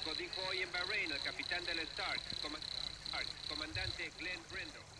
Dijo hoy en Bahrein el capitán del Stark, comandante Glenn Brindle.